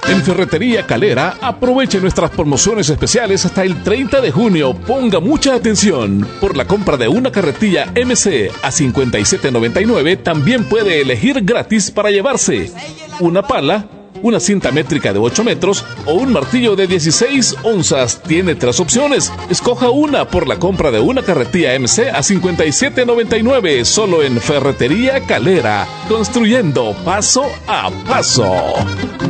En Ferretería Calera, aproveche nuestras promociones especiales hasta el 30 de junio. Ponga mucha atención. Por la compra de una carretilla MC a $57.99, también puede elegir gratis para llevarse una pala, una cinta métrica de 8 metros o un martillo de 16 onzas. Tiene 3 opciones. Escoja una por la compra de una carretilla MC a $57.99, solo en Ferretería Calera, construyendo paso a paso.